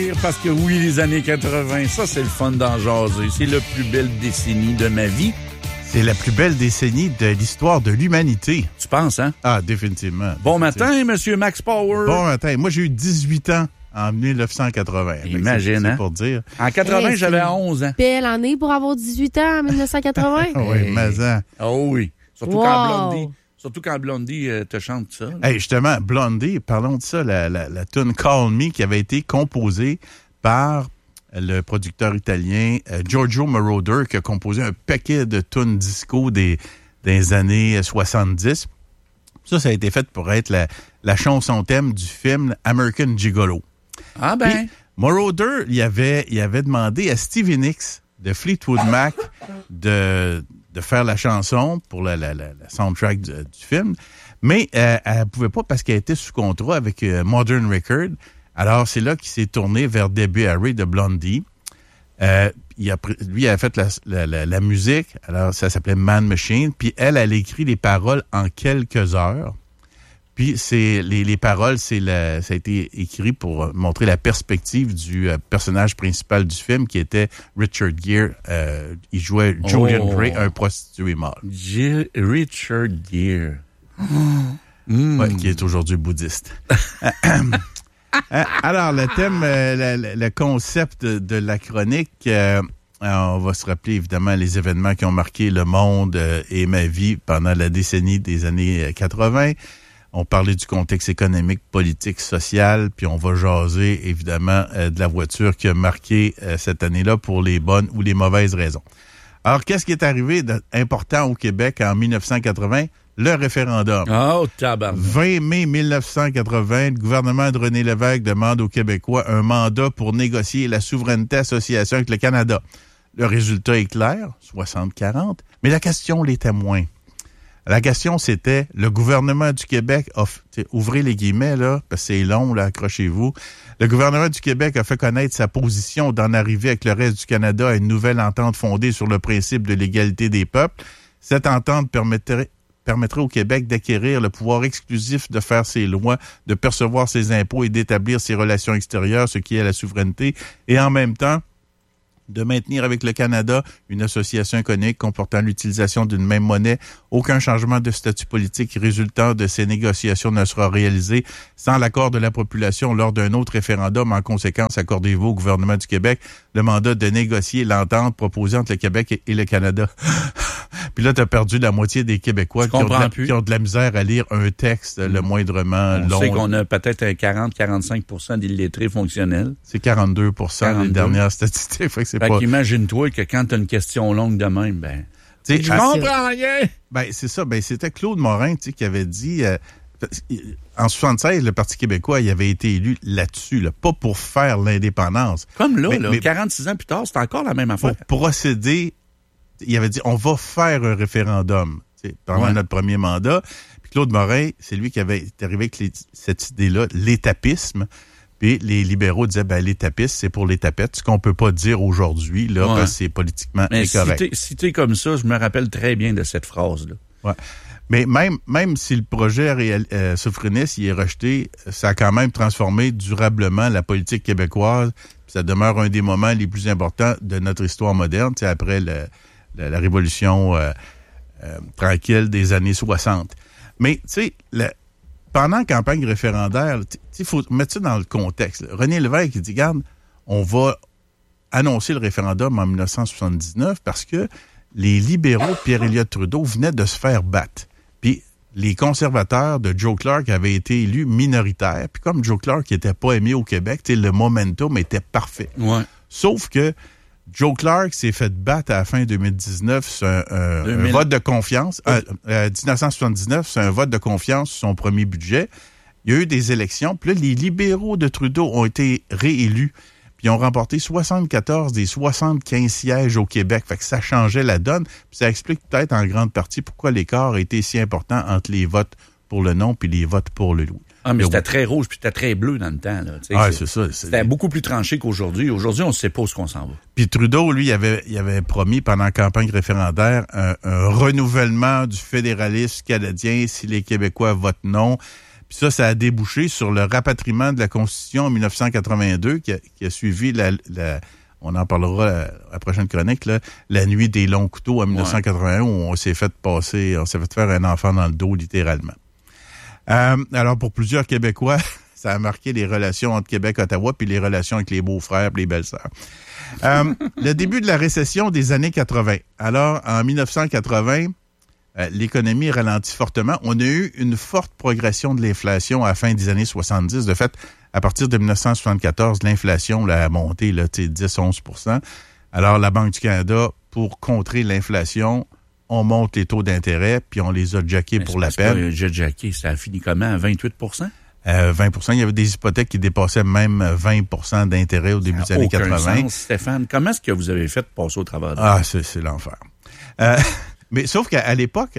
Parce que oui, les années 80, ça, c'est le fun d'en jaser. C'est la plus belle décennie de ma vie. C'est la plus belle décennie de l'histoire de l'humanité. Tu penses, hein? Ah, définitivement. Bon matin, Monsieur Max Power. Bon matin. Moi, j'ai eu 18 ans en 1980. Imagine, hein? C'est pour dire. En 80, j'avais 11 ans. Belle année pour avoir 18 ans en 1980. Oui, mais ça. Oh oui. Surtout quand Blondie te chante ça. Hey, justement, Blondie, parlons de ça, la tune Call Me qui avait été composée par le producteur italien Giorgio Moroder qui a composé un paquet de tunes disco des années 70. Ça a été fait pour être la chanson thème du film American Gigolo. Ah ben. Puis, Moroder, il avait demandé à Stevie Nicks de Fleetwood Mac de faire la chanson pour la soundtrack du film, mais elle pouvait pas parce qu'elle était sous contrat avec Modern Record. Alors, c'est là qu'il s'est tourné vers Debbie Harry de Blondie. Lui, il a fait la musique. Alors, ça s'appelait Man Machine. Puis elle écrit les paroles en quelques heures. Puis les paroles, ça a été écrit pour montrer la perspective du personnage principal du film, qui était Richard Gere. Il jouait Julian Gray, un prostitué mâle. Richard Gere. Ouais, qui est aujourd'hui bouddhiste. Alors, le thème, le concept de la chronique, on va se rappeler évidemment les événements qui ont marqué le monde et ma vie pendant la décennie des années 80. On parlait du contexte économique, politique, social, puis on va jaser évidemment de la voiture qui a marqué cette année-là pour les bonnes ou les mauvaises raisons. Alors, qu'est-ce qui est arrivé d'important au Québec en 1980? Le référendum. Oh, tabarnak. 20 mai 1980, le gouvernement de René Lévesque demande aux Québécois un mandat pour négocier la souveraineté association avec le Canada. Le résultat est clair, 60-40, mais la question l'était moins. La question, c'était, le gouvernement du Québec a... Ouvrez les guillemets, là, parce que c'est long, là, accrochez-vous. Le gouvernement du Québec a fait connaître sa position d'en arriver avec le reste du Canada à une nouvelle entente fondée sur le principe de l'égalité des peuples. Cette entente permettrait au Québec d'acquérir le pouvoir exclusif de faire ses lois, de percevoir ses impôts et d'établir ses relations extérieures, ce qui est la souveraineté, et en même temps, de maintenir avec le Canada une association économique comportant l'utilisation d'une même monnaie. Aucun changement de statut politique résultant de ces négociations ne sera réalisé sans l'accord de la population lors d'un autre référendum. En conséquence, accordez-vous au gouvernement du Québec le mandat de négocier l'entente proposée entre le Québec et le Canada. Puis là, tu as perdu la moitié des Québécois qui ont de la misère à lire un texte le moindrement long. On sait qu'on a peut-être 40-45% d'illettrés fonctionnels. C'est 42% les dernières statistiques. Fait qu'imagine-toi que quand tu as une question longue de même, je comprends rien. C'est ça. C'était Claude Morin qui avait dit... en 76, le Parti québécois il avait été élu là-dessus, pas pour faire l'indépendance. Comme là, 46 ans plus tard, c'est encore la même affaire. Pour procéder... Il avait dit, on va faire un référendum pendant notre premier mandat. Puis Claude Morin, c'est lui qui avait arrivé avec cette idée-là, l'étapisme. Puis les libéraux disaient, l'étapisme, c'est pour les tapettes, ce qu'on peut pas dire aujourd'hui, là, parce que c'est politiquement incorrect. Si t'es comme ça, je me rappelle très bien de cette phrase-là. Ouais. Mais même si le projet souverainiste il est rejeté, ça a quand même transformé durablement la politique québécoise. Puis ça demeure un des moments les plus importants de notre histoire moderne, après la révolution tranquille des années 60. Mais, tu sais, pendant la campagne référendaire, il faut mettre ça dans le contexte. René Lévesque, il dit, regarde, on va annoncer le référendum en 1979 parce que les libéraux, Pierre-Éliott Trudeau, venaient de se faire battre. Puis les conservateurs de Joe Clark avaient été élus minoritaires. Puis comme Joe Clark n'était pas aimé au Québec, le momentum était parfait. Ouais. Sauf que Joe Clark s'est fait battre à la fin 2019 sur un vote de confiance. 1979, c'est un vote de confiance sur son premier budget. Il y a eu des élections. Puis là, les libéraux de Trudeau ont été réélus. Puis ils ont remporté 74 des 75 sièges au Québec. Fait que ça changeait la donne. Puis ça explique peut-être en grande partie pourquoi l'écart a été si important entre les votes pour le non puis les votes pour le oui. Ah, mais c'était très rouge puis c'était très bleu dans le temps, là. C'est ça. C'était beaucoup plus tranché qu'aujourd'hui. Aujourd'hui, on ne sait pas où on s'en va. Puis Trudeau, lui, il avait promis pendant la campagne référendaire un renouvellement du fédéralisme canadien si les Québécois votent non. Puis ça a débouché sur le rapatriement de la Constitution en 1982 qui a suivi on en parlera à la prochaine chronique, là, la nuit des longs couteaux en 1981 où on s'est fait faire un enfant dans le dos, littéralement. Alors, pour plusieurs Québécois, ça a marqué les relations entre Québec et Ottawa, puis les relations avec les beaux-frères et les belles-sœurs. Le début de la récession des années 80. Alors, en 1980, l'économie ralentit fortement. On a eu une forte progression de l'inflation à la fin des années 70. De fait, à partir de 1974, l'inflation a monté 10-11 %. Alors, la Banque du Canada, pour contrer l'inflation, on monte les taux d'intérêt, puis on les a jackés pour la peine. Jacké, ça a fini comment? À 28 %? 20 %. Il y avait des hypothèques qui dépassaient même 20 % d'intérêt au début des années 80. Sens, Stéphane. Comment est-ce que vous avez fait pour passer au travers de ça? Ah, c'est l'enfer. Mais sauf qu'à l'époque,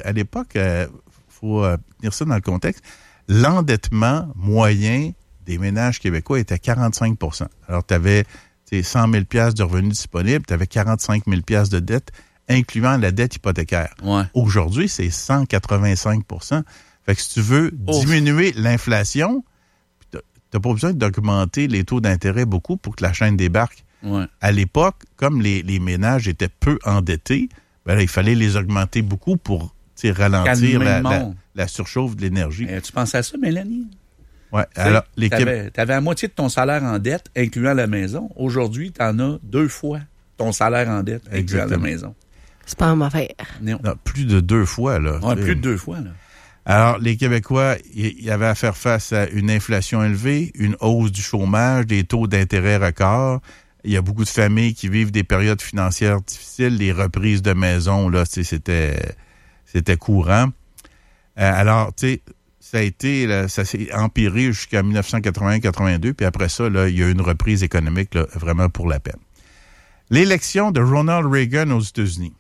faut tenir ça dans le contexte, l'endettement moyen des ménages québécois était 45 %. Alors, tu avais 100 000 $ de revenus disponibles, tu avais 45 000 $ de dette, incluant la dette hypothécaire. Ouais. Aujourd'hui, c'est 185 %. Fait que si tu veux diminuer l'inflation, t'as pas besoin d'augmenter les taux d'intérêt beaucoup pour que la chaîne débarque. Ouais. À l'époque, comme les ménages étaient peu endettés, ben là, il fallait les augmenter beaucoup pour ralentir la surchauffe de l'énergie. Tu penses à ça, Mélanie? Oui. Alors, t'avais la moitié de ton salaire en dette, incluant la maison. Aujourd'hui, t'en as 2 fois ton salaire en dette, incluant la maison. C'est pas ma affaire. Non, plus de 2 fois, là. Ouais, plus de 2 fois, là. Alors, les Québécois, il y avait à faire face à une inflation élevée, une hausse du chômage, des taux d'intérêt records. Il y a beaucoup de familles qui vivent des périodes financières difficiles. Les reprises de maison, là, c'était courant. Alors, tu sais, ça s'est empiré jusqu'à 1980-82, puis après ça, là, il y a eu une reprise économique là, vraiment pour la peine. L'élection de Ronald Reagan aux États-Unis.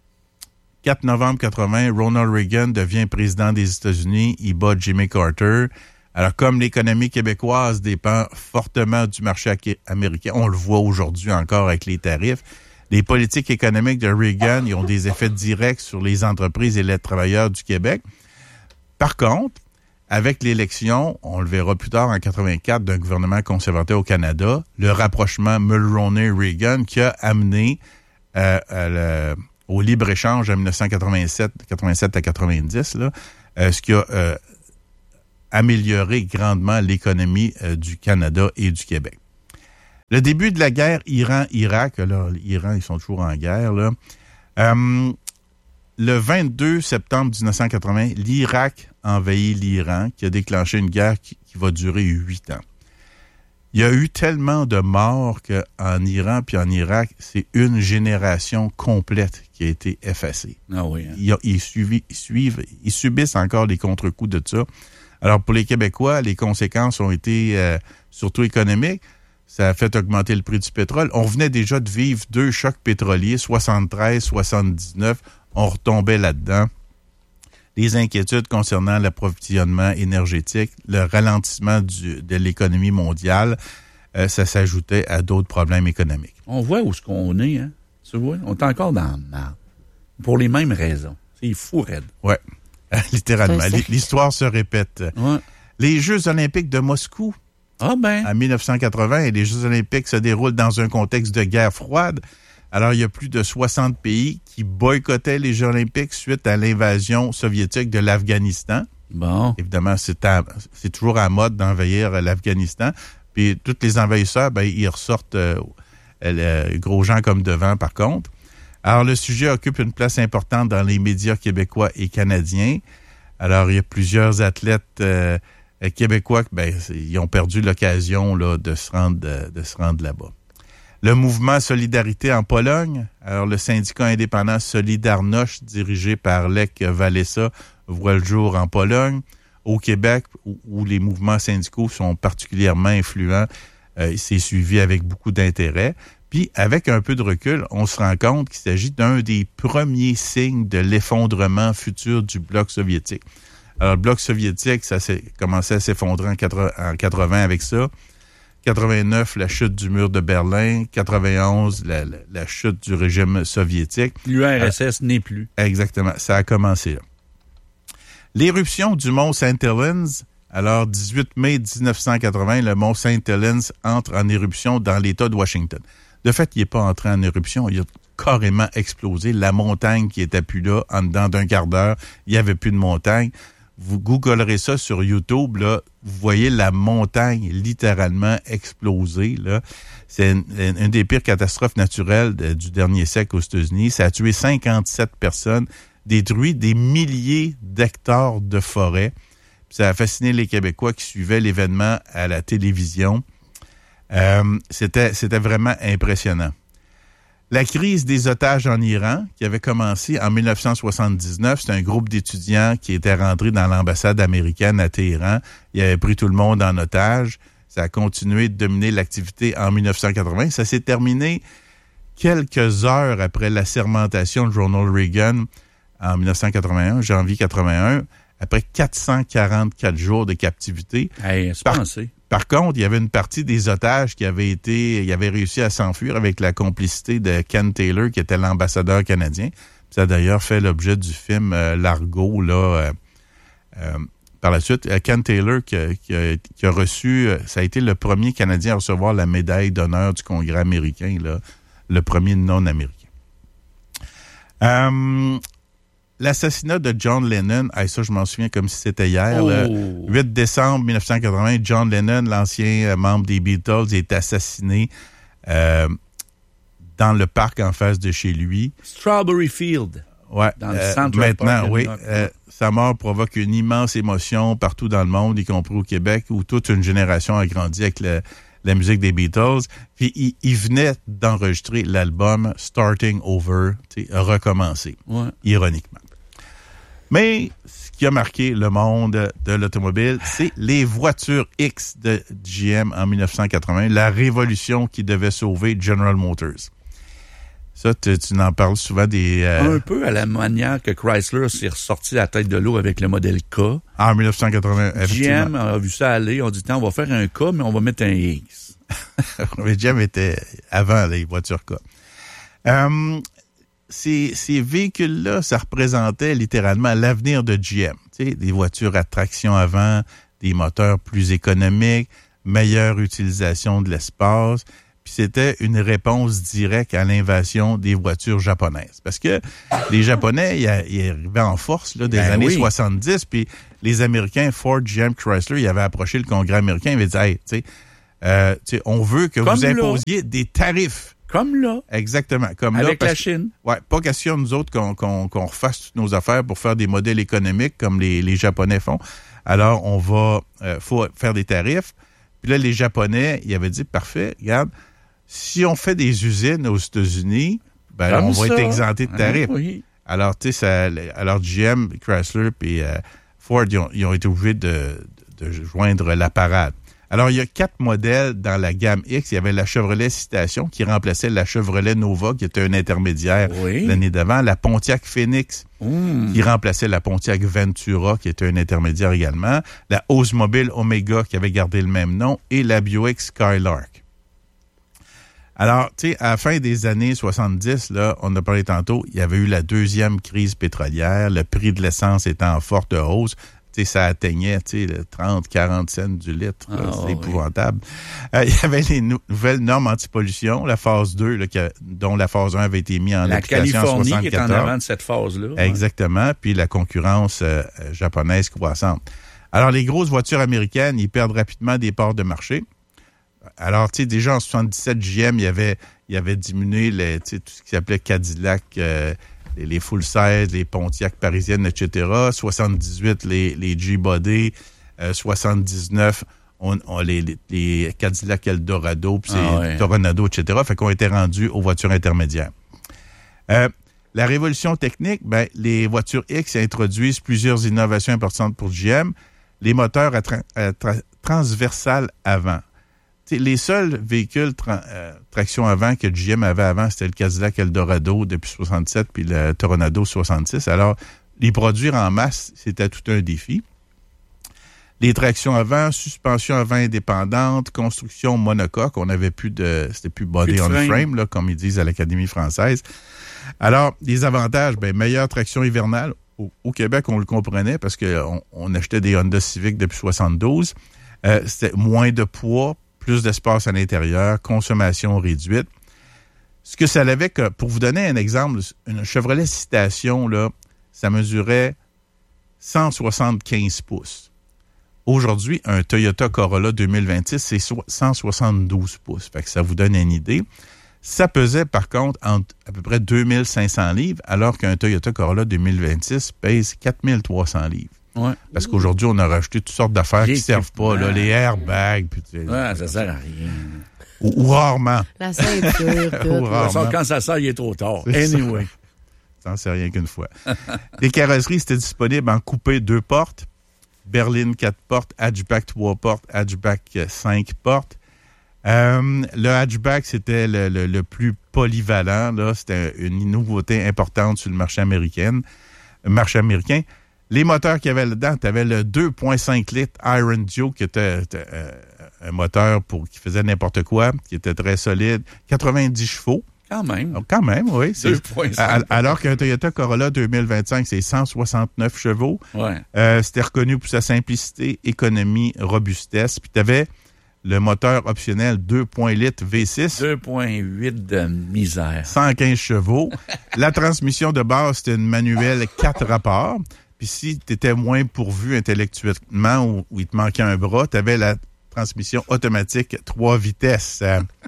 4 novembre 80, Ronald Reagan devient président des États-Unis. Il bat Jimmy Carter. Alors, comme l'économie québécoise dépend fortement du marché américain, on le voit aujourd'hui encore avec les tarifs, les politiques économiques de Reagan ils ont des effets directs sur les entreprises et les travailleurs du Québec. Par contre, avec l'élection, on le verra plus tard en 84, d'un gouvernement conservateur au Canada, le rapprochement Mulroney-Reagan qui a amené au libre-échange en 1987 à 90, là, ce qui a amélioré grandement l'économie du Canada et du Québec. Le début de la guerre Iran-Irak, là, l'Iran, ils sont toujours en guerre, là. Le 22 septembre 1980, l'Irak envahit l'Iran, qui a déclenché une guerre qui va durer 8 ans. Il y a eu tellement de morts qu'en Iran puis en Irak, c'est une génération complète qui a été effacée. Ah oui. Hein? Ils subissent encore les contre-coups de ça. Alors, pour les Québécois, les conséquences ont été surtout économiques. Ça a fait augmenter le prix du pétrole. On venait déjà de vivre 2 chocs pétroliers, 73, 79. On retombait là-dedans. Les inquiétudes concernant l'approvisionnement énergétique, le ralentissement de l'économie mondiale, ça s'ajoutait à d'autres problèmes économiques. On voit où est-ce qu'on est, hein? Tu vois? On est encore dans le mal. Pour les mêmes raisons. C'est fou, raide. Oui, littéralement. L'histoire se répète. Ouais. Les Jeux olympiques de Moscou, en 1980, et les Jeux olympiques se déroulent dans un contexte de guerre froide. Alors, il y a plus de 60 pays qui boycottaient les Jeux olympiques suite à l'invasion soviétique de l'Afghanistan. Bon. Évidemment, c'est toujours à mode d'envahir l'Afghanistan. Puis, tous les envahisseurs, ils ressortent gros gens comme devant, par contre. Alors, le sujet occupe une place importante dans les médias québécois et canadiens. Alors, il y a plusieurs athlètes québécois ils ont perdu l'occasion là, de se rendre là-bas. Le mouvement Solidarité en Pologne, alors le syndicat indépendant Solidarność, dirigé par Lech Walesa, voit le jour en Pologne. Au Québec, où les mouvements syndicaux sont particulièrement influents, c'est suivi avec beaucoup d'intérêt. Puis, avec un peu de recul, on se rend compte qu'il s'agit d'un des premiers signes de l'effondrement futur du bloc soviétique. Alors, le bloc soviétique, ça s'est commencé à s'effondrer en 80 avec ça. 89, la chute du mur de Berlin. 91, la chute du régime soviétique. L'URSS n'est plus. Exactement. Ça a commencé là. L'éruption du mont St. Helens Alors, 18 mai 1980, le mont St. Helens entre en éruption dans l'État de Washington. De fait, il n'est pas entré en éruption, il a carrément explosé. La montagne qui était plus là, en dedans d'un quart d'heure, il n'y avait plus de montagne. Vous googlerez ça sur YouTube, là, vous voyez la montagne littéralement exploser, là. C'est une des pires catastrophes naturelles du dernier siècle aux États-Unis. Ça a tué 57 personnes, détruit des milliers d'hectares de forêt. Puis ça a fasciné les Québécois qui suivaient l'événement à la télévision. C'était vraiment impressionnant. La crise des otages en Iran, qui avait commencé en 1979, c'est un groupe d'étudiants qui était rentré dans l'ambassade américaine à Téhéran. Il avait pris tout le monde en otage. Ça a continué de dominer l'activité en 1980. Ça s'est terminé quelques heures après l'assermentation de Ronald Reagan en 1981, janvier 81, après 444 jours de captivité. Hey, Par contre, il y avait une partie des otages qui avaient réussi à s'enfuir avec la complicité de Ken Taylor, qui était l'ambassadeur canadien. Ça a d'ailleurs fait l'objet du film Largo, là, par la suite. Ken Taylor qui a reçu, ça a été le premier Canadien à recevoir la médaille d'honneur du Congrès américain, là, le premier non-américain. L'assassinat de John Lennon, ça je m'en souviens comme si c'était hier. Le 8 décembre 1980, John Lennon, l'ancien membre des Beatles, est assassiné dans le parc en face de chez lui. Strawberry Field. Ouais. Dans le centre maintenant, oui. Sa mort provoque une immense émotion partout dans le monde, y compris au Québec, où toute une génération a grandi avec la musique des Beatles. Puis il venait d'enregistrer l'album Starting Over, recommencer, ironiquement. Mais ce qui a marqué le monde de l'automobile, c'est les voitures X de GM en 1980, la révolution qui devait sauver General Motors. Ça, tu en parles souvent des... Un peu à la manière que Chrysler s'est ressorti la tête de l'eau avec le modèle K. En 1980, effectivement. GM a vu ça aller, on dit, on va faire un K, mais on va mettre un X. Mais GM était avant les voitures K. Ces véhicules-là, ça représentait littéralement l'avenir de GM. Tu sais, des voitures à traction avant, des moteurs plus économiques, meilleure utilisation de l'espace. Puis c'était une réponse directe à l'invasion des voitures japonaises. Parce que les Japonais, ils arrivaient en force là, des années 70, puis les Américains, Ford, GM, Chrysler, ils avaient approché le Congrès américain, ils avaient dit, hey, tu sais, on veut que vous imposiez des tarifs. Comme là. Exactement. Comme avec là, la Chine. Ouais, pas question, nous autres, qu'on refasse toutes nos affaires pour faire des modèles économiques comme les Japonais font. Alors, faut faire des tarifs. Puis là, les Japonais, ils avaient dit, parfait, regarde, si on fait des usines aux États-Unis, ben on va être exempté de tarifs. Oui. Alors, tu sais, alors GM, Chrysler puis Ford, ils ont été obligés de joindre la parade. Alors, il y a 4 modèles dans la gamme X. Il y avait la Chevrolet Citation qui remplaçait la Chevrolet Nova, qui était un intermédiaire l'année d'avant. La Pontiac Phoenix qui remplaçait la Pontiac Ventura, qui était un intermédiaire également. La Oldsmobile Omega qui avait gardé le même nom. Et la Buick Skylark. Alors, tu sais, à la fin des années 70, là, on a parlé tantôt, il y avait eu la deuxième crise pétrolière. Le prix de l'essence était en forte hausse. Tu sais, ça atteignait, tu sais, 30-40 cents du litre. C'est épouvantable. Il y avait les nouvelles normes anti-pollution, la phase 2, là, dont la phase 1 avait été mise en application en 1974. La Californie qui est en avant de cette phase-là. Exactement. Puis la concurrence japonaise croissante. Alors, les grosses voitures américaines, ils perdent rapidement des parts de marché. Alors, tu sais, déjà en 77, GM, il avait diminué tout ce qui s'appelait Cadillac, les full-size, les Pontiac parisiennes, etc. 78, les G-Body. 79, les Cadillac Eldorado, puis Toronado, etc. Fait qu'on était rendus aux voitures intermédiaires. La révolution technique, les voitures X introduisent plusieurs innovations importantes pour GM. Les moteurs à transversal avant. Les seuls véhicules traction avant que GM avait avant, c'était le Cadillac Eldorado depuis 67 puis le Toronado 66. Alors, les produire en masse, c'était tout un défi. Les tractions avant, suspension avant indépendante, construction monocoque, on n'avait c'était plus body on frame, là, comme ils disent à l'Académie française. Alors, les avantages, meilleure traction hivernale. Au Québec, on le comprenait parce qu'on achetait des Honda Civic depuis 72. C'était moins de poids, plus d'espace à l'intérieur, consommation réduite. Ce que ça avait, pour vous donner un exemple, une Chevrolet Citation, là, ça mesurait 175 pouces. Aujourd'hui, un Toyota Corolla 2026, c'est 172 pouces. Fait que ça vous donne une idée. Ça pesait, par contre, à peu près 2500 livres, alors qu'un Toyota Corolla 2026 pèse 4300 livres. Ouais. Parce qu'aujourd'hui, on a rajouté toutes sortes d'affaires qui ne servent pas, là, les airbags. Puis, ça sert à rien. Ou rarement. La ceinture, tout. Quand ça sort, il est trop tard. Anyway. Ça n'en sait rien qu'une fois. Les carrosseries, c'était disponible en coupé 2 portes, berline 4 portes, hatchback 3 portes, hatchback 5 portes. Le hatchback, c'était le plus polyvalent. Là. C'était une nouveauté importante sur le marché américain. Les moteurs qu'il y avait là-dedans, tu avais le 2.5 litres Iron Duke, qui était un moteur qui faisait n'importe quoi, qui était très solide, 90 chevaux. Quand même. Quand même, oui. 2.5. Alors qu'un Toyota Corolla 2025, c'est 169 chevaux. Ouais. C'était reconnu pour sa simplicité, économie, robustesse. Puis tu avais le moteur optionnel 2.8 litres V6. 2.8 de misère. 115 chevaux. La transmission de base, c'était une manuelle 4 rapports. Puis si tu étais moins pourvu intellectuellement ou il te manquait un bras, tu avais la transmission automatique 3 vitesses.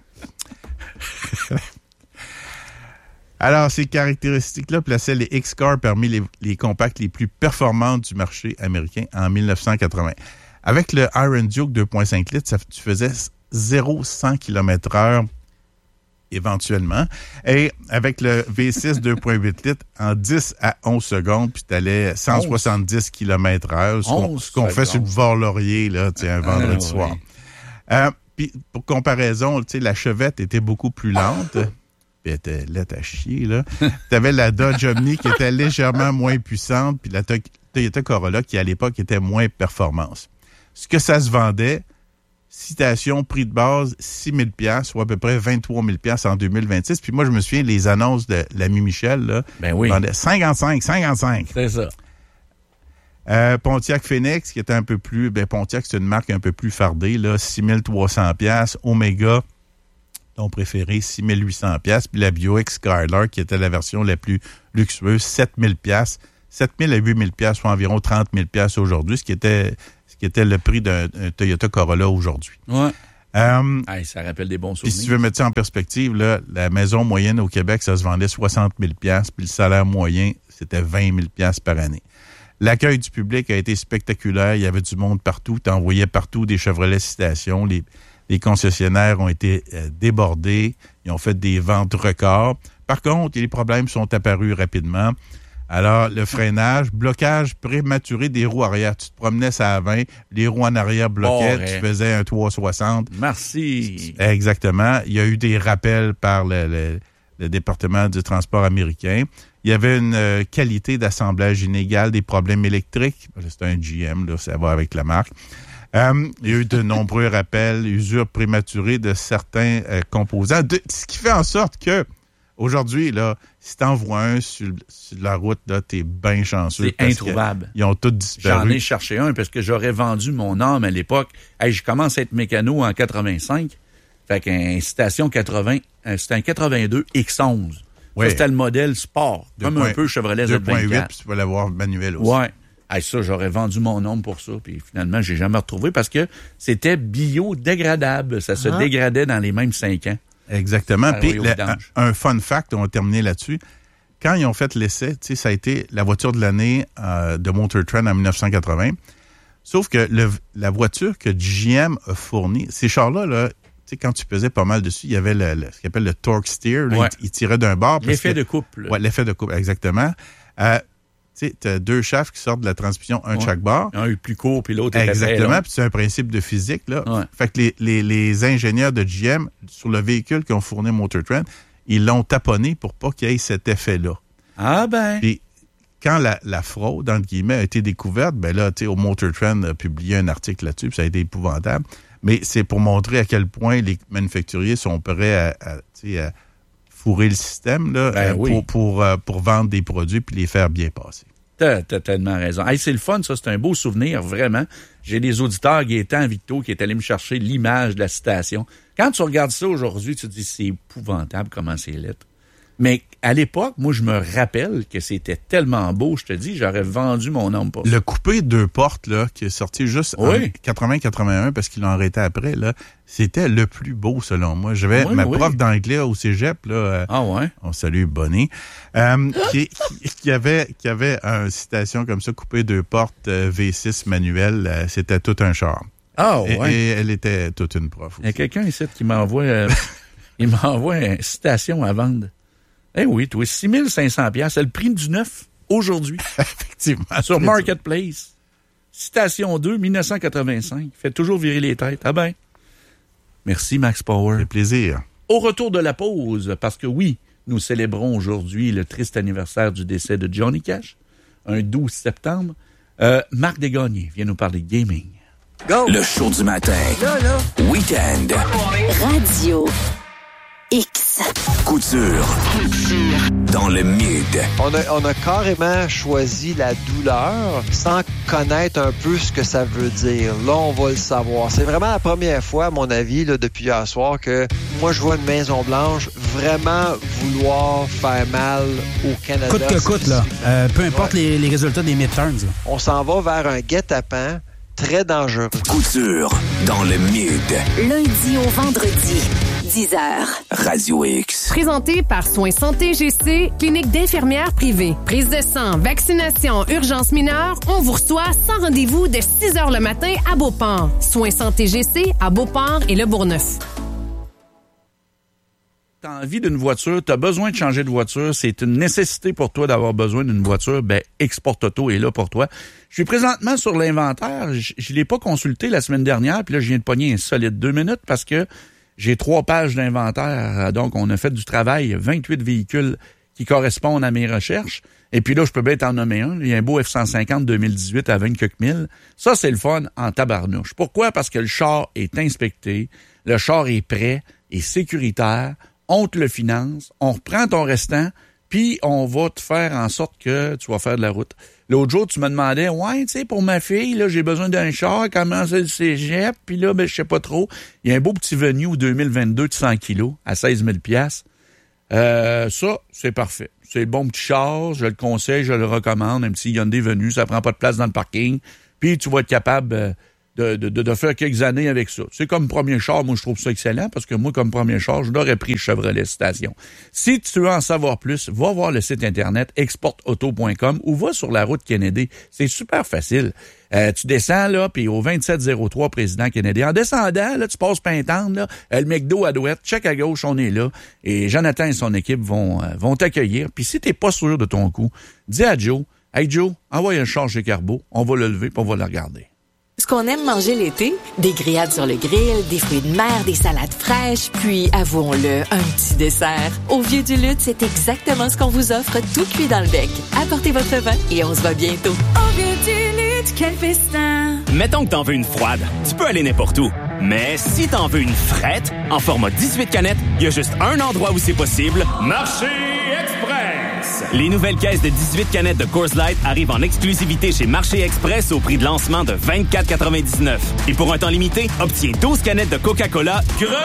Alors, ces caractéristiques-là plaçaient les X-Car parmi les compacts les plus performantes du marché américain en 1980. Avec le Iron Duke 2.5 litres, tu faisais 0-100 km/h éventuellement. Et avec le V6 2.8 litres, en 10 à 11 secondes, puis tu allais 170 km/h, ce qu'on fait sur le Bord-Laurier, là, un vendredi soir. Puis, pour comparaison, la Chevette était beaucoup plus lente. Puis elle était laite à chier, là. Tu avais la Dodge Omni qui était légèrement moins puissante, puis la Toyota Corolla qui, à l'époque, était moins performance. Ce que ça se vendait, citation, prix de base, 6 000 $, soit à peu près 23 000 $ en 2026. Puis moi, je me souviens, les annonces de l'ami Michel, là, vendaient 55. C'est ça. Pontiac Phoenix, qui était un peu plus... Pontiac, c'est une marque un peu plus fardée, là, 6 300 $. Omega, ton préféré, 6 800 $. Puis la Buick Skylark, qui était la version la plus luxueuse, 7 000 $. 7 000 à 8 000 $, soit environ 30 000 $ aujourd'hui, ce qui était le prix d'un Toyota Corolla aujourd'hui. Ouais. Ça rappelle des bons souvenirs. Puis si tu veux mettre ça en perspective, là, la maison moyenne au Québec, ça se vendait 60 000 $, puis le salaire moyen, c'était 20 000 $ par année. L'accueil du public a été spectaculaire. Il y avait du monde partout. Tu envoyais partout des Chevrolet Citation. Les concessionnaires ont été débordés. Ils ont fait des ventes records. Par contre, les problèmes sont apparus rapidement. Alors, le freinage, blocage prématuré des roues arrière. Tu te promenais ça à 20, les roues en arrière bloquaient, tu faisais un 360. Merci. Exactement. Il y a eu des rappels par le département du transport américain. Il y avait une qualité d'assemblage inégale, des problèmes électriques. C'est un GM, là, ça va avec la marque. Il y a eu de nombreux rappels, usure prématurée de certains composants. Ce qui fait en sorte que aujourd'hui, là, si t'en vois un sur la route, là, t'es bien chanceux. C'est introuvable. Ils ont tous disparu. J'en ai cherché un parce que j'aurais vendu mon âme à l'époque. Hey, je commence à être mécano en 85. Fait qu'un Citation 80, c'était un 82 X11. Oui. Ça, c'était le modèle sport. Comme un peu Chevrolet Z24. 2.8, puis tu peux l'avoir manuel aussi. Ouais. Hey, ça, j'aurais vendu mon âme pour ça. Puis finalement, j'ai jamais retrouvé parce que c'était biodégradable. Ça se dégradait dans les mêmes 5 ans. Exactement. Puis un fun fact, on va terminer là-dessus. Quand ils ont fait l'essai, ça a été la voiture de l'année de Motor Trend en 1980. Sauf que la voiture que GM a fournie, ces chars-là, là, quand tu pesais pas mal dessus, il y avait ce qu'on appelle le torque steer. Là, il tirait d'un bord. L'effet de couple. Oui, l'effet de couple, exactement. Tu as 2 shafts qui sortent de la transmission, un de chaque bord. Un est plus court, puis l'autre est exactement, puis c'est un principe de physique. Là. Ouais. Fait que les ingénieurs de GM, sur le véhicule qui ont fourni Motor Trend, ils l'ont taponné pour pas qu'il y ait cet effet-là. Ah ben! Puis quand la fraude, entre guillemets, a été découverte, ben là, tu sais, au Motor Trend a publié un article là-dessus, puis ça a été épouvantable. Mais c'est pour montrer à quel point les manufacturiers sont prêts à fourrer le système là, pour vendre des produits puis les faire bien passer. T'as tellement raison. Hey, c'est le fun, ça, c'est un beau souvenir, vraiment. J'ai des auditeurs, Gaétan, Victo, qui est allé me chercher l'image de la station. Quand tu regardes ça aujourd'hui, tu te dis, c'est épouvantable comment c'est laid. Mais à l'époque, moi, je me rappelle que c'était tellement beau, je te dis, j'aurais vendu mon âme pour ça. Le coupé 2 portes, là, qui est sorti juste en 80-81, parce qu'ils l'ont arrêté après, là, c'était le plus beau, selon moi. J'avais ma prof d'anglais au cégep, là. On salue Bonnie, qui avait une citation comme ça, coupé 2 portes, V6 manuel, c'était tout un char. Et elle était toute une prof aussi. Il y a quelqu'un ici qui m'envoie, il m'envoie une citation à vendre. Eh oui, toi, 6 500$, c'est le prix du neuf aujourd'hui. Effectivement. Sur Marketplace. Citation 2, 1985. Fait toujours virer les têtes. Ah ben. Merci, Max Power. C'est plaisir. Au retour de la pause, parce que oui, nous célébrons aujourd'hui le triste anniversaire du décès de Johnny Cash, un 12 septembre. Marc Desgagnés vient nous parler de gaming. Go! Le show du matin. Là. Week-end. Radio X. Couture. Dans le mid. On a carrément choisi la douleur sans connaître un peu ce que ça veut dire. Là, on va le savoir. C'est vraiment la première fois, à mon avis, là, depuis hier soir, que moi, je vois une Maison-Blanche vraiment vouloir faire mal au Canada. Coûte que coûte, là. Peu importe les résultats des midterms. Là. On s'en va vers un guet-apens très dangereux. Couture dans le mid. Lundi au vendredi, 10h. Radio X. Présenté par Soins Santé GC, clinique d'infirmières privée. Prise de sang, vaccination, urgence mineure, on vous reçoit sans rendez-vous de 6h le matin à Beauport. Soins Santé GC à Beauport et Le Bourgneuf. T'as envie d'une voiture, t'as besoin de changer de voiture, c'est une nécessité pour toi d'avoir besoin d'une voiture, ben Export Auto est là pour toi. Je suis présentement sur l'inventaire, je l'ai pas consulté la semaine dernière, puis là je viens de pogner un solide 2 minutes parce que j'ai 3 pages d'inventaire, donc on a fait du travail, 28 véhicules qui correspondent à mes recherches, et puis là je peux bien t'en nommer un, il y a un beau F-150 2018 à 20 quelques mille, ça c'est le fun en tabarnouche. Pourquoi? Parce que le char est inspecté, le char est prêt, est sécuritaire, on te le finance, on reprend ton restant, puis on va te faire en sorte que tu vas faire de la route. L'autre jour, tu me demandais, ouais, tu sais, pour ma fille, là, j'ai besoin d'un char, comment c'est le cégep, puis là, ben, je sais pas trop. Il y a un beau petit Venue 2022 de 100 kilos à 16 000 $. Ça, c'est parfait. C'est le bon petit char, je le conseille, je le recommande, un petit Hyundai Venue, ça prend pas de place dans le parking, puis tu vas être capable de faire quelques années avec ça. C'est comme premier char, moi je trouve ça excellent parce que moi comme premier char, je l'aurais pris Chevrolet Station. Si tu veux en savoir plus, va voir le site internet exportauto.com ou va sur la route Kennedy. C'est super facile. Tu descends là, puis au 2703 Président Kennedy. En descendant, là, tu passes Pintendre, là, le McDo à droite, check à gauche, on est là. Et Jonathan et son équipe vont t'accueillir. Puis si t'es pas sûr de ton coup, dis à Joe, hey Joe, envoie un char chez Carbo, on va le lever puis on va le regarder. Ce qu'on aime manger l'été, des grillades sur le grill, des fruits de mer, des salades fraîches, puis, avouons-le, un petit dessert. Au Vieux du Lutte, c'est exactement ce qu'on vous offre, tout cuit dans le bec. Apportez votre vin et on se voit bientôt. Au Vieux du Lutte, quel festin! Mettons que t'en veux une froide, tu peux aller n'importe où. Mais si t'en veux une frette, en format 18 canettes, il y a juste un endroit où c'est possible. Marché Express! Les nouvelles caisses de 18 canettes de Coors Light arrivent en exclusivité chez Marché Express au prix de lancement de 24,99. Et pour un temps limité, obtiens 12 canettes de Coca-Cola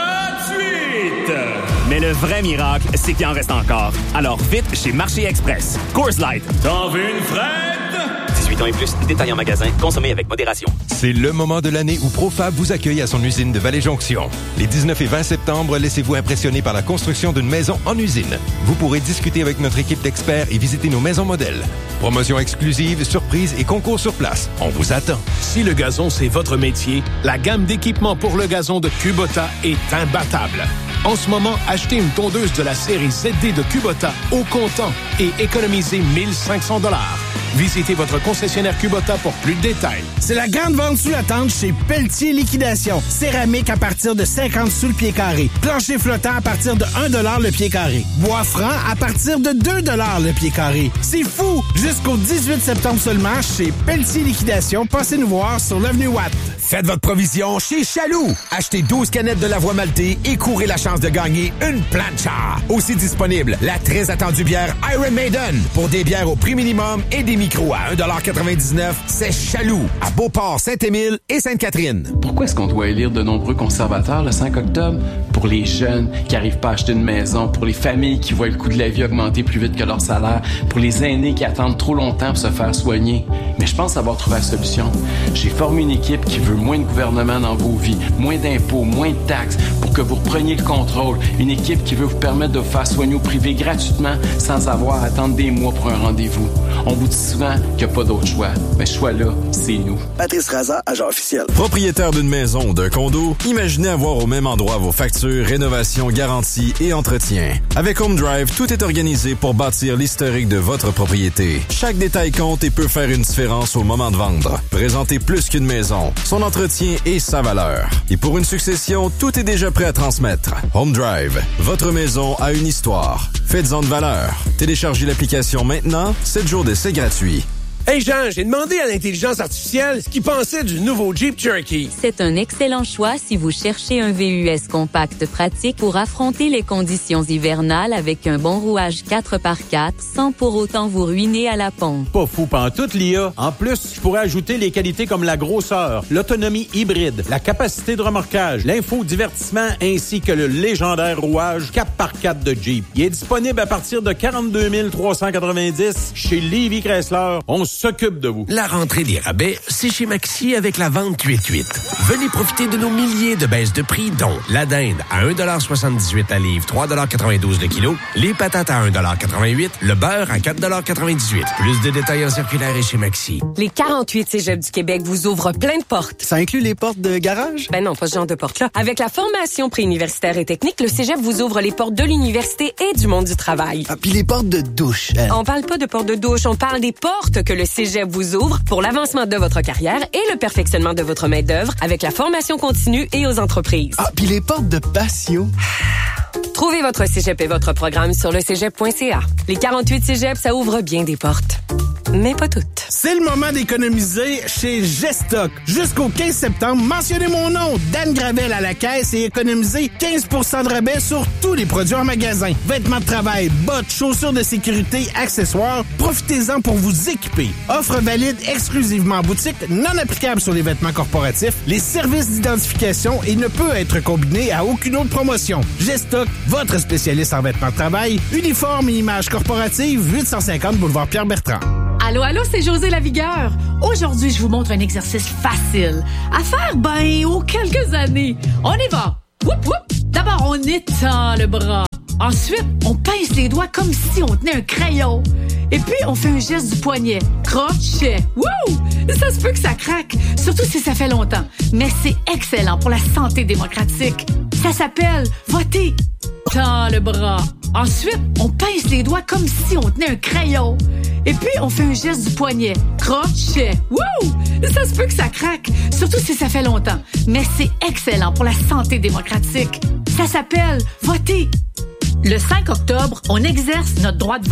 gratuites! Mais le vrai miracle, c'est qu'il en reste encore. Alors vite chez Marché Express. Coors Light, t'en veux une frette? 18 ans et plus, détail en magasin, consommez avec modération. C'est le moment de l'année où Profab vous accueille à son usine de Vallée-Jonction. Les 19 et 20 septembre, laissez-vous impressionner par la construction d'une maison en usine. Vous pourrez discuter avec notre équipe d'experts et visiter nos maisons modèles. Promotions exclusives, surprises et concours sur place. On vous attend. Si le gazon, c'est votre métier, la gamme d'équipements pour le gazon de Kubota est imbattable. En ce moment, achetez une tondeuse de la série ZD de Kubota au comptant et économisez 1 500 $. Visitez votre concessionnaire Kubota pour plus de détails. C'est la grande vente sous la tente chez Pelletier Liquidation. Céramique à partir de 50 sous le pied carré. Plancher flottant à partir de 1 $ le pied carré. Bois franc à partir de 2 $ le pied carré. C'est fou! Jusqu'au 18 septembre seulement chez Pelletier Liquidation. Passez nous voir sur l'avenue Watt. Faites votre provision chez Chaloux. Achetez 12 canettes de la voie maltée et courez la chance de gagner une plancha. Aussi disponible, la très attendue bière Iron Maiden. Pour des bières au prix minimum et des micros à 1,99$, c'est Chaloux, à Beauport, Saint-Émile et Sainte-Catherine. Pourquoi est-ce qu'on doit élire de nombreux conservateurs le 5 octobre? Pour les jeunes qui n'arrivent pas à acheter une maison, pour les familles qui voient le coût de la vie augmenter plus vite que leur salaire, pour les aînés qui attendent trop longtemps pour se faire soigner. Mais je pense avoir trouvé la solution. J'ai formé une équipe qui veut moins de gouvernement dans vos vies, moins d'impôts, moins de taxes, pour que vous repreniez le contrôle. Une équipe qui veut vous permettre de vous faire soigner au privé gratuitement sans avoir à attendre des mois pour un rendez-vous. On vous dit souvent qu'il n'y a pas d'autre choix. Mais ce choix-là, c'est nous. Patrice Raza, agent officiel. Propriétaire d'une maison ou d'un condo, imaginez avoir au même endroit vos factures, rénovation, garantie et entretien. Avec Home Drive, tout est organisé pour bâtir l'historique de votre propriété. Chaque détail compte et peut faire une différence au moment de vendre. Présentez plus qu'une maison, son entretien et sa valeur. Et pour une succession, tout est déjà prêt à transmettre. Home Drive, votre maison a une histoire. Faites-en de valeur. Téléchargez l'application maintenant, 7 jours d'essai gratuit. Hey Jean, j'ai demandé à l'intelligence artificielle ce qu'il pensait du nouveau Jeep Cherokee. C'est un excellent choix si vous cherchez un VUS compact pratique pour affronter les conditions hivernales avec un bon rouage 4x4 sans pour autant vous ruiner à la pompe. Pas fou pantoute, l'IA. En plus, je pourrais ajouter les qualités comme la grosseur, l'autonomie hybride, la capacité de remorquage, l'infodivertissement ainsi que le légendaire rouage 4x4 de Jeep. Il est disponible à partir de 42 390 chez Lévy Chrysler. On s'occupe de vous. La rentrée des rabais, c'est chez Maxi avec la vente 8-8. Venez profiter de nos milliers de baisses de prix, dont la dinde à 1,78$ la livre, 3,92$ le kilo, les patates à 1,88$, le beurre à 4,98$. Plus de détails en circulaire et chez Maxi. Les 48 cégeps du Québec vous ouvrent plein de portes. Ça inclut les portes de garage? Ben non, pas ce genre de porte-là. Avec la formation préuniversitaire et technique, le cégep vous ouvre les portes de l'université et du monde du travail. Ah, puis les portes de douche. On parle pas de portes de douche, on parle des portes que le cégep vous ouvre pour l'avancement de votre carrière et le perfectionnement de votre main-d'œuvre avec la formation continue et aux entreprises. Ah, puis les portes de patio. Trouvez votre cégep et votre programme sur le cégep.ca. Les 48 cégeps, ça ouvre bien des portes. Mais pas toutes. C'est le moment d'économiser chez Gestock. Jusqu'au 15 septembre, mentionnez mon nom, Dan Gravel à la caisse et économisez 15% de rabais sur tous les produits en magasin. Vêtements de travail, bottes, chaussures de sécurité, accessoires, profitez-en pour vous équiper. Offre valide exclusivement en boutique, non applicable sur les vêtements corporatifs, les services d'identification et ne peut être combiné à aucune autre promotion. Gestock, votre spécialiste en vêtements de travail, uniforme et images corporatives, 850 boulevard Pierre-Bertrand. Allô, c'est José Lavigueur. Aujourd'hui, je vous montre un exercice facile à faire, aux quelques années. On y va. Whoop, whoop. D'abord, on étend le bras. Ensuite, on pince les doigts comme si on tenait un crayon. Et puis, on fait un geste du poignet. Crochet. Wouh! Ça se peut que ça craque, surtout si ça fait longtemps. Mais c'est excellent pour la santé démocratique. Ça s'appelle voter. Tends le bras. Ensuite, on pince les doigts comme si on tenait un crayon. Et puis, on fait un geste du poignet. Crochet. Wouh! Ça se peut que ça craque, surtout si ça fait longtemps. Mais c'est excellent pour la santé démocratique. Ça s'appelle voter. Le 5 octobre, on exerce notre droit de vote.